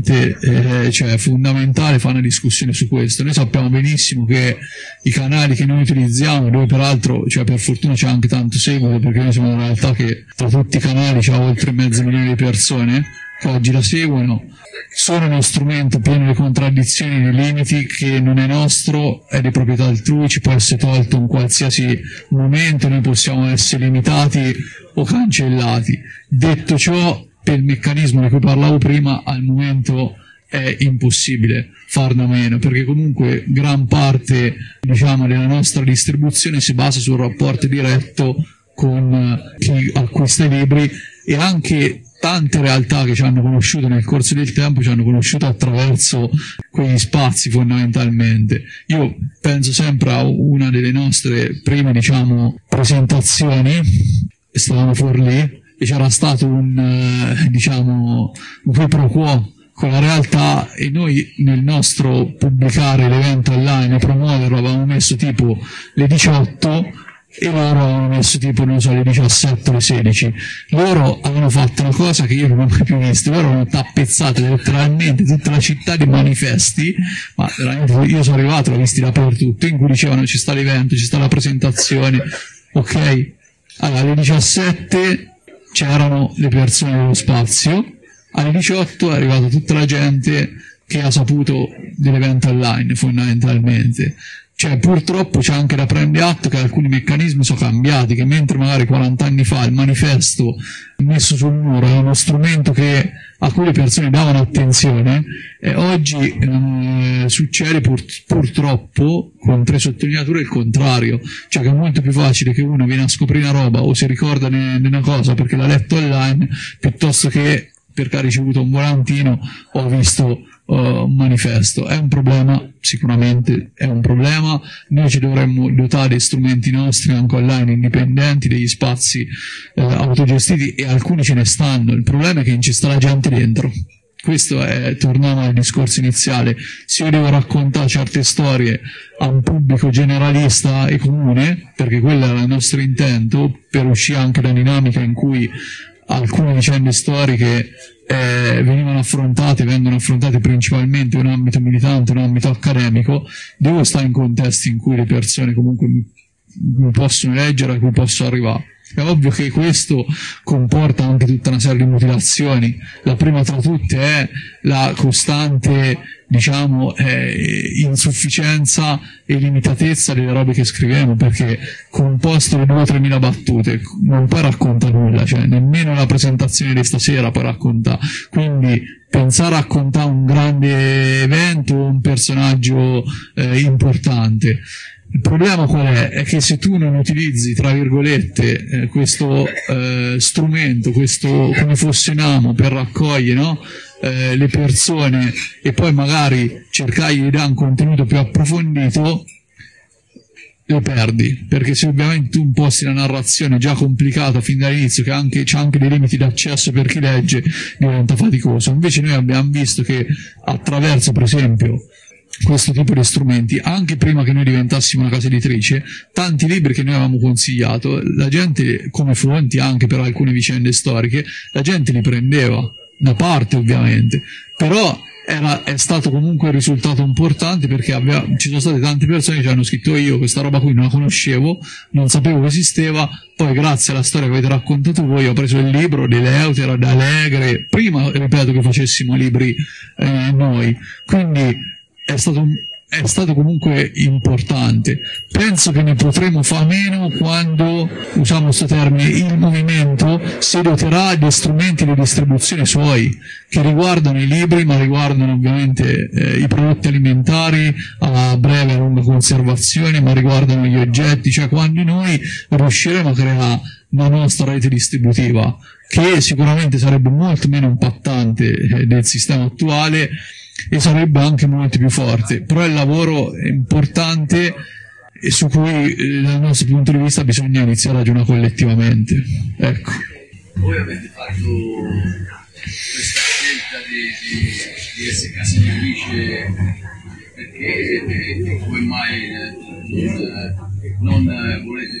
veramente cioè, fondamentale fare una discussione su questo. Noi sappiamo benissimo che i canali che noi utilizziamo, dove peraltro cioè, per fortuna c'è anche tanto seguito, perché noi siamo una realtà che tra tutti i canali c'è oltre mezzo milione di persone che oggi la seguono, sono uno strumento pieno di contraddizioni e di limiti che non è nostro, è di proprietà altrui, ci può essere tolto in qualsiasi momento, noi possiamo essere limitati o cancellati. Detto ciò, per il meccanismo di cui parlavo prima, al momento è impossibile farne a meno, perché comunque gran parte, diciamo, della nostra distribuzione si basa sul rapporto diretto con chi acquista i libri, e anche tante realtà che ci hanno conosciuto nel corso del tempo ci hanno conosciuto attraverso quegli spazi fondamentalmente. Io penso sempre a una delle nostre prime, diciamo, presentazioni, stavamo fuori lì e c'era stato un quid pro quo con la realtà, e noi nel nostro pubblicare l'evento online e promuoverlo avevamo messo tipo le 18 e loro avevano messo tipo, non so, le 17 o le 16. Loro avevano fatto una cosa che io non ho mai più visto, loro hanno tappezzato letteralmente tutta la città di manifesti, ma veramente io sono arrivato, l'ho visti dappertutto, in cui dicevano ci sta l'evento, ci sta la presentazione, ok? Allora alle 17 c'erano le persone dello spazio, alle 18 è arrivata tutta la gente che ha saputo dell'evento online fondamentalmente. Cioè purtroppo c'è anche da prendere atto che alcuni meccanismi sono cambiati, che mentre magari 40 anni fa il manifesto messo sul muro è uno strumento a cui le persone davano attenzione, oggi succede purtroppo, con 3 sottolineature, il contrario, cioè che è molto più facile che uno viene a scoprire una roba o si ricorda di una cosa perché l'ha letto online, piuttosto che perché ha ricevuto un volantino o ha visto un manifesto. È un problema, sicuramente è un problema. Noi ci dovremmo dotare di strumenti nostri anche online indipendenti, degli spazi autogestiti, e alcuni ce ne stanno. Il problema è che non ci sta la gente dentro. Questo è, torniamo al discorso iniziale, se io devo raccontare certe storie a un pubblico generalista e comune, perché quello era il nostro intento, per uscire anche da dinamica in cui alcune vicende storiche vengono affrontate principalmente in un ambito militante, in un ambito accademico, devo stare in contesti in cui le persone comunque mi possono leggere, a cui posso arrivare. È ovvio che questo comporta anche tutta una serie di mutilazioni. La prima tra tutte è la costante, diciamo, insufficienza e limitatezza delle robe che scriviamo, perché composto di 2 o 3 mila battute non puoi raccontare nulla, cioè nemmeno la presentazione di stasera puoi raccontare. Quindi pensare a raccontare un grande evento o un personaggio importante. Il problema qual è? È che se tu non utilizzi, tra virgolette, questo strumento, questo come fosse un amo per raccogliere, no? Le persone, e poi magari cercare di dare un contenuto più approfondito, le perdi, perché se ovviamente tu imposti una narrazione già complicata fin dall'inizio, che c'è anche dei limiti d'accesso per chi legge, diventa faticoso. Invece noi abbiamo visto che attraverso, per esempio, questo tipo di strumenti, anche prima che noi diventassimo una casa editrice, tanti libri che noi avevamo consigliato, la gente, come fonti anche per alcune vicende storiche, la gente li prendeva da parte ovviamente, però è stato comunque un risultato importante, perché ci sono state tante persone che ci hanno scritto: io questa roba qui non la conoscevo, non sapevo che esisteva, poi grazie alla storia che avete raccontato voi ho preso il libro di Eleuthero, da Allegre, prima, ripeto, che facessimo libri noi, quindi è stato comunque importante. Penso che ne potremo fare meno quando, usiamo questo termine, il movimento si doterà di strumenti di distribuzione suoi, che riguardano i libri, ma riguardano ovviamente i prodotti alimentari a breve e lunga conservazione, ma riguardano gli oggetti, cioè quando noi riusciremo a creare la nostra rete distributiva, che sicuramente sarebbe molto meno impattante del sistema attuale, e sarebbe anche molto più forte. Però il lavoro è importante e su cui dal nostro punto di vista bisogna iniziare a ragionare collettivamente. Ecco. Voi avete fatto questa scelta di essere casa editrice perché come mai non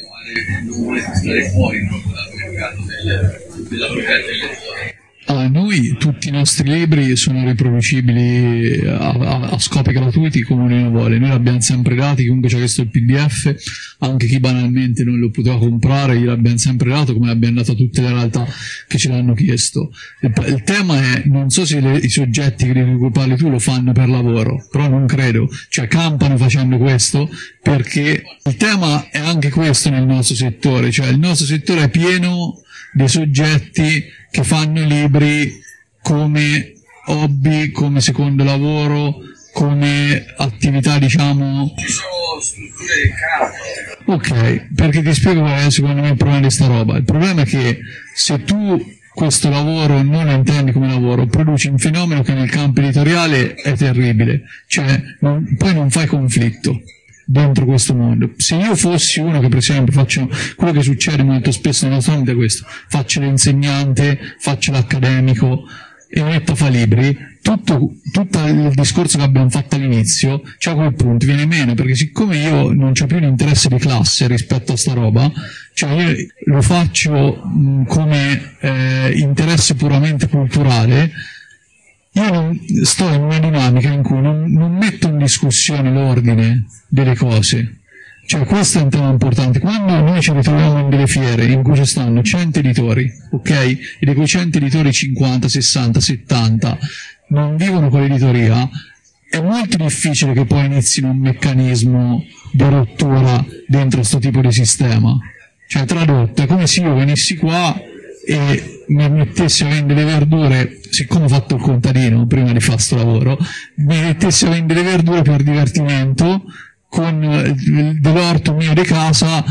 volete stare fuori proprio dal mercato della proprietà intellettuale? Noi noi tutti i nostri libri sono riproducibili a scopi gratuiti come uno vuole. Noi l'abbiamo sempre dati, chiunque ci ha chiesto il PDF, anche chi banalmente non lo poteva comprare, gliel'abbiamo sempre dato, come l'abbiamo dato a tutte le realtà che ce l'hanno chiesto. Il tema è, non so se i soggetti di cui parli tu lo fanno per lavoro, però non credo, cioè campano facendo questo, perché il tema è anche questo nel nostro settore, cioè il nostro settore è pieno di soggetti che fanno libri come hobby, come secondo lavoro, come attività, diciamo. Ci sono strutture del campo. Ok, perché ti spiego qual è secondo me il problema di sta roba. Il problema è che se tu questo lavoro non lo intendi come lavoro, produci un fenomeno che nel campo editoriale è terribile, cioè poi non fai conflitto dentro questo mondo. Se io fossi uno che per esempio faccio quello che succede molto spesso nella nostra vita, è questo, faccio l'insegnante, faccio l'accademico e mi metto a fare libri, tutto il discorso che abbiamo fatto all'inizio, cioè a quel punto viene meno, perché siccome io non c'ho più un interesse di classe rispetto a sta roba, cioè io lo faccio come interesse puramente culturale, io non sto in una dinamica in cui non metto in discussione l'ordine delle cose. Cioè questo è un tema importante. Quando noi ci ritroviamo in delle fiere in cui ci stanno 100 editori, ok? E di quei 100 editori 50, 60, 70 non vivono con l'editoria, è molto difficile che poi inizino un meccanismo di rottura dentro questo tipo di sistema. Cioè tradotto, è come se io venissi qua e mi mettessi a vendere verdure, siccome ho fatto il contadino prima di fare sto lavoro, mi mettessi a vendere verdure per divertimento con dell'orto mio di casa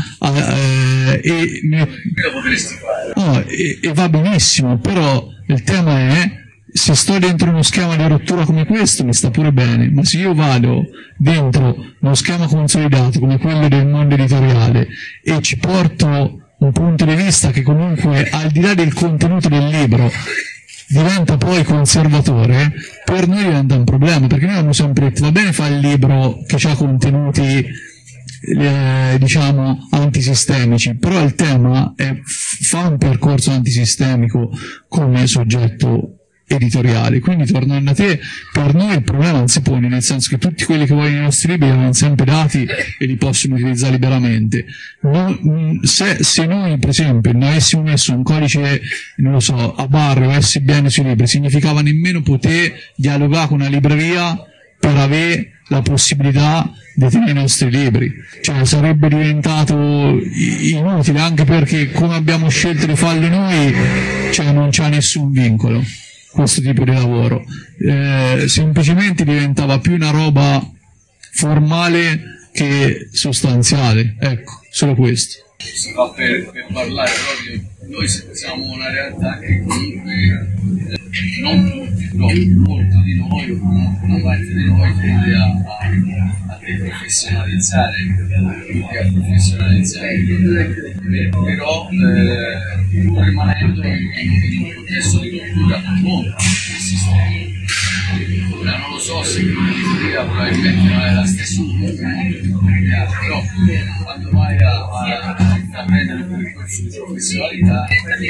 e va benissimo, però il tema è, se sto dentro uno schema di rottura come questo mi sta pure bene, ma se io vado dentro uno schema consolidato come quello del mondo editoriale e ci porto un punto di vista che comunque al di là del contenuto del libro diventa poi conservatore, per noi diventa un problema, perché noi abbiamo sempre detto va bene fare il libro che ha contenuti diciamo antisistemici, però il tema è fa un percorso antisistemico come soggetto editoriale. Quindi tornando a te, per noi il problema non si pone, nel senso che tutti quelli che vogliono i nostri libri li hanno sempre dati e li possono utilizzare liberamente. Se noi per esempio non avessimo messo un codice, non lo so, a barre o SBN sui libri, significava nemmeno poter dialogare con una libreria per avere la possibilità di tenere i nostri libri, cioè sarebbe diventato inutile, anche perché come abbiamo scelto di farlo noi, cioè non c'è nessun vincolo questo tipo di lavoro, semplicemente diventava più una roba formale che sostanziale, ecco, solo questo. Si fa per parlare proprio, noi siamo una realtà che comunque non tutti, però molti di noi, o comunque una parte di noi tende a deprofessionalizzare, tutti a professionalizzare, però rimanendo in un contesto di cultura molto del sistema. Ora non lo so se l'editoria probabilmente non è la stessa però quando vai a prendere un percorso di professionalità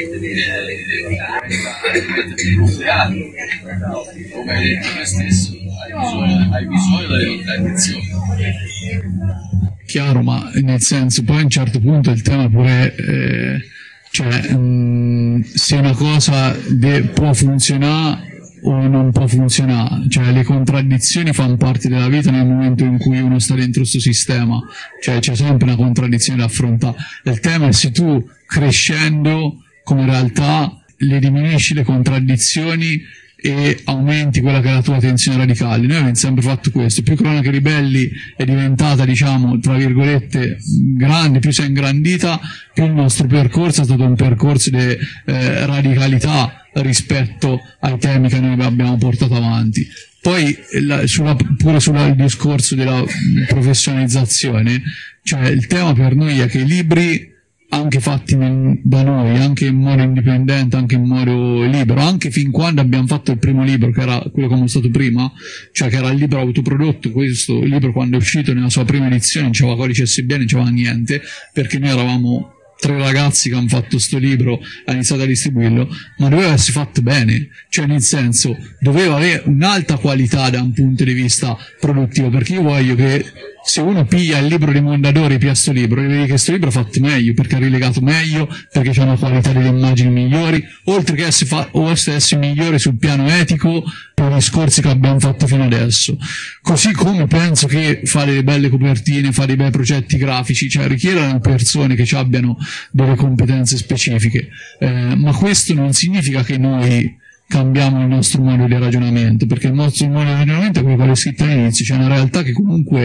diventa più complicato, come hai detto te stesso, hai bisogno delle contraddizioni. Chiaro, ma nel senso poi a un certo punto il tema pure cioè se una cosa può funzionare o non può funzionare, cioè le contraddizioni fanno parte della vita nel momento in cui uno sta dentro questo sistema, cioè c'è sempre una contraddizione da affrontare. Il tema è se tu crescendo come realtà le diminuisci le contraddizioni e aumenti quella che è la tua tensione radicale. Noi abbiamo sempre fatto questo, più Cronache Ribelli è diventata, diciamo, tra virgolette, grande, più si è ingrandita, più il nostro percorso è stato un percorso di radicalità rispetto ai temi che noi abbiamo portato avanti. Poi pure sul discorso della professionalizzazione, cioè il tema per noi è che i libri anche fatti da noi, anche in modo indipendente, anche in modo libero, anche fin quando abbiamo fatto il primo libro, che era quello che abbiamo stato prima, cioè che era il libro autoprodotto. Questo libro quando è uscito nella sua prima edizione non c'aveva codice SBN, non c'aveva niente, perché noi eravamo 3 ragazzi che hanno fatto sto libro, ha iniziato a distribuirlo, ma doveva essere fatto bene, cioè nel senso doveva avere un'alta qualità da un punto di vista produttivo, perché io voglio che se uno piglia il libro di Mondadori, piglia sto libro, vedi che sto libro è fatto meglio, perché è rilegato meglio, perché c'è una qualità delle immagini migliori, oltre che essere migliore sul piano etico per i discorsi che abbiamo fatto fino adesso. Così come penso che fare delle belle copertine, fare dei bei progetti grafici, cioè richiedono persone che abbiano delle competenze specifiche, ma questo non significa che noi cambiamo il nostro modo di ragionamento, perché il nostro modo di ragionamento è quello che ho scritto all'inizio, c'è una realtà che comunque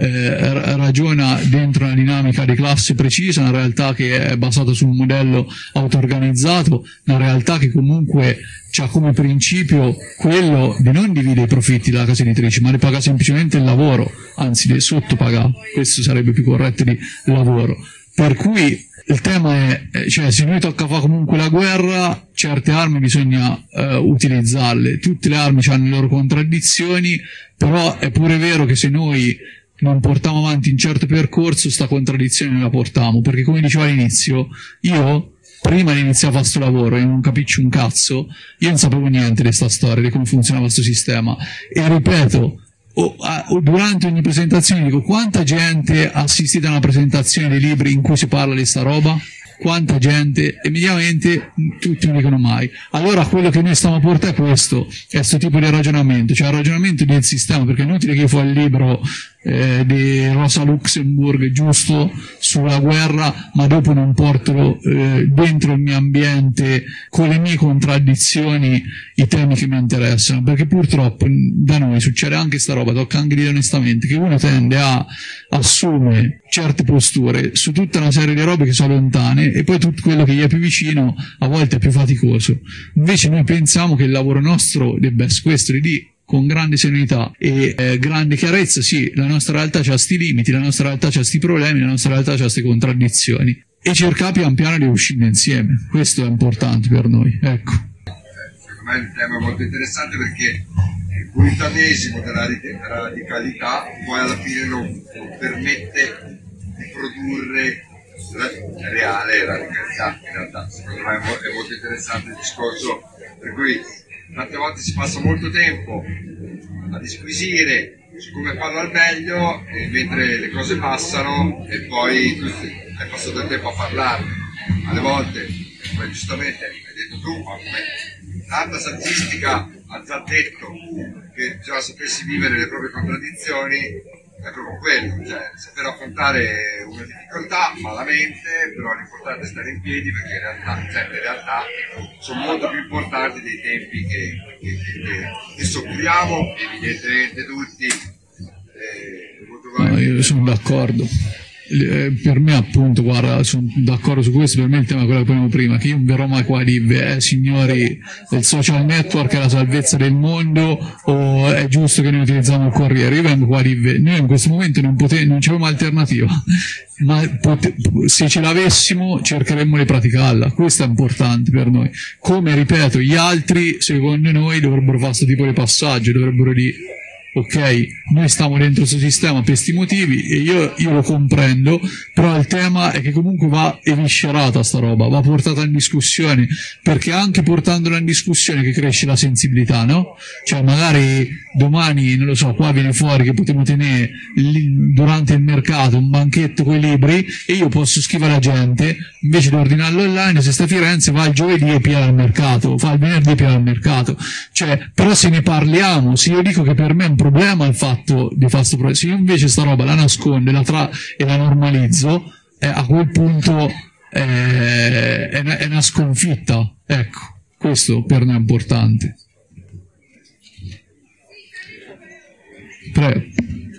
ragiona dentro una dinamica di classe precisa, una realtà che è basata su un modello auto-organizzato, una realtà che comunque ha come principio quello di non dividere i profitti della casa editrice, ma di pagare semplicemente il lavoro, anzi di sottopagare, questo sarebbe più corretto di lavoro. Per cui il tema è, cioè, se noi tocca fare comunque la guerra, certe armi bisogna utilizzarle, tutte le armi hanno le loro contraddizioni, però è pure vero che se noi non portiamo avanti un certo percorso, sta contraddizione non la portiamo, perché come dicevo all'inizio, io prima di iniziare a fare sto lavoro e non capisci un cazzo, io non sapevo niente di sta storia, di come funzionava sto sistema, e ripeto, durante ogni presentazione dico: quanta gente ha assistito a una presentazione dei libri in cui si parla di sta roba? Quanta gente? E mediamente tutti non dicono mai. Allora quello che noi stiamo a portare è questo, è questo tipo di ragionamento, cioè il ragionamento del sistema, perché è inutile che io fai il libro di Rosa Luxemburg giusto sulla guerra, ma dopo non porto dentro il mio ambiente con le mie contraddizioni i temi che mi interessano, perché purtroppo da noi succede anche sta roba, tocca anche dire onestamente che uno tende a assumere certe posture su tutta una serie di robe che sono lontane, e poi tutto quello che gli è più vicino a volte è più faticoso. Invece noi pensiamo che il lavoro nostro debba essere questo, di dire con grande serenità e grande chiarezza: sì, la nostra realtà ha sti limiti, la nostra realtà ha sti problemi, la nostra realtà ha queste contraddizioni, e cercare pian piano di uscire insieme. Questo è importante per noi, ecco. Secondo me il tema è molto interessante, perché il puritanesimo della radicalità poi alla fine non permette di produrre reale radicalità. In realtà secondo me è molto interessante il discorso, per cui tante volte si passa molto tempo a disquisire su come farlo al meglio, mentre le cose passano e poi hai passato il tempo a parlarne. Alle volte, come giustamente hai detto tu, ma come tanta saggistica ha già detto che bisogna sapersi vivere le proprie contraddizioni, è proprio quello, cioè saper affrontare una difficoltà malamente, però l'importante è stare in piedi, perché in realtà certe realtà sono molto più importanti dei tempi che soffriamo evidentemente tutti. No, io sono d'accordo. Per me appunto, guarda, sono d'accordo su questo. Per me il tema è quello che parlavamo prima, che io non verrò mai qua a dire signori, il social network è la salvezza del mondo, o è giusto che noi utilizziamo il Corriere. Io vengo qua a dire: noi in questo momento non c'è alternativa, ma se ce l'avessimo cercheremmo di praticarla. Questo è importante per noi. Come ripeto, gli altri secondo noi dovrebbero fare questo tipo di passaggio, dovrebbero dire: ok, noi stiamo dentro questo sistema per questi motivi, e io lo comprendo, però il tema è che comunque va eviscerata sta roba, va portata in discussione, perché anche portandola in discussione che cresce la sensibilità, no? Cioè magari domani, non lo so, qua viene fuori che potremo tenere durante il mercato un banchetto con i libri, e io posso scrivere alla gente, invece di ordinarlo online, se sta a Firenze va il giovedì e pia al mercato, fa il venerdì e pia al mercato. Cioè, però se ne parliamo, se io dico che per me è un problema il fatto di fare sto progetto, se io invece sta roba la nascondo e la normalizzo, a quel punto è una sconfitta. Ecco, questo per me è importante. Prego.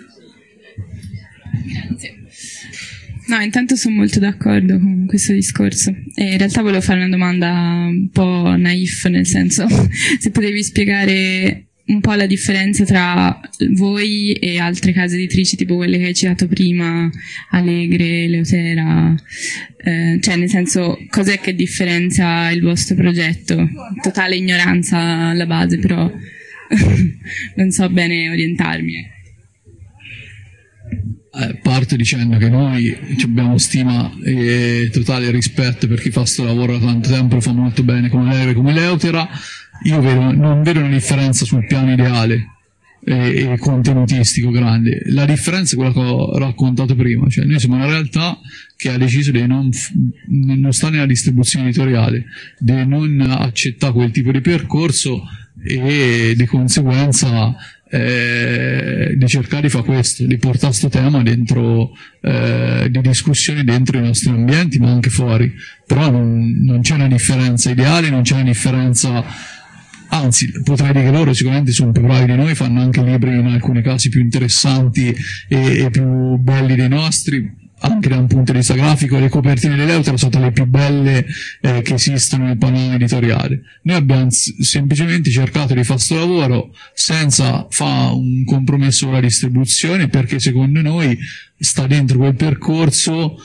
Grazie. No, intanto sono molto d'accordo con questo discorso, e in realtà volevo fare una domanda un po' naif, nel senso, se potevi spiegare un po' la differenza tra voi e altre case editrici tipo quelle che hai citato prima, Allegre, Leotera, cioè nel senso, cos'è che differenzia il vostro progetto? Totale ignoranza alla base, però non so bene orientarmi. parto dicendo che noi abbiamo stima e totale rispetto per chi fa sto lavoro da tanto tempo, lo fa molto bene come Leutera. Io non vedo una differenza sul piano ideale e contenutistico grande. La differenza è quella che ho raccontato prima, cioè noi siamo una realtà che ha deciso di non sta nella distribuzione editoriale, di non accettare quel tipo di percorso e di conseguenza di cercare di fare questo, di portare questo tema dentro di discussioni dentro i nostri ambienti ma anche fuori. Però non c'è una differenza ideale, non c'è una differenza, anzi potrei dire che loro sicuramente sono più bravi di noi, fanno anche libri in alcuni casi più interessanti e più belli dei nostri, anche da un punto di vista grafico. Le copertine di Leutera sono tra le più belle che esistono nel panorama editoriale. Noi abbiamo semplicemente cercato di fare questo lavoro senza fare un compromesso con la distribuzione, perché secondo noi sta dentro quel percorso,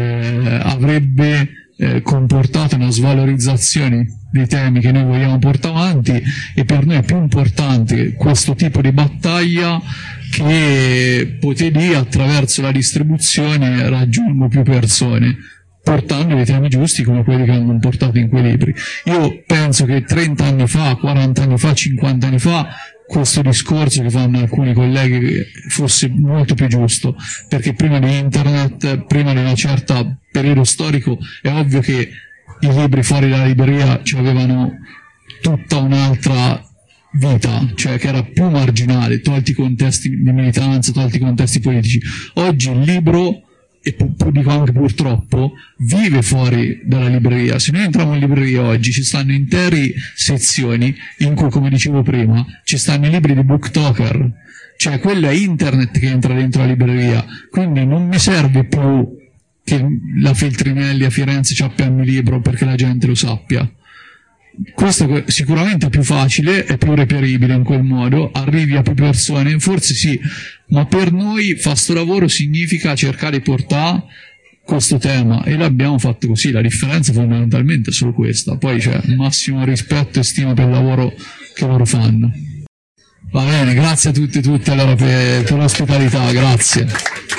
avrebbe comportato una svalorizzazione dei temi che noi vogliamo portare avanti, e per noi è più importante questo tipo di battaglia che poter dire attraverso la distribuzione raggiungo più persone, portando dei temi giusti come quelli che hanno portato in quei libri. Io penso che 30 anni fa, 40 anni fa, 50 anni fa questo discorso che fanno alcuni colleghi fosse molto più giusto, perché prima di internet, prima di un certo periodo storico, è ovvio che i libri fuori dalla libreria avevano tutta un'altra vita, cioè che era più marginale, tolti i contesti di militanza, tolti i contesti politici. Oggi il libro, e dico anche purtroppo, vive fuori dalla libreria. Se noi entriamo in libreria oggi ci stanno intere sezioni in cui, come dicevo prima, ci stanno i libri di BookToker, cioè quello è internet che entra dentro la libreria, quindi non mi serve più che la Feltrinelli a Firenze ci abbia il mio libro perché la gente lo sappia. Questo sicuramente è più facile, è più reperibile in quel modo, arrivi a più persone, forse sì, ma per noi fare sto lavoro significa cercare di portare questo tema, e l'abbiamo fatto così. La differenza fondamentalmente è solo questa, poi c'è massimo rispetto e stima per il lavoro che loro fanno. Va bene, grazie a tutti e tutte allora per l'ospitalità, grazie.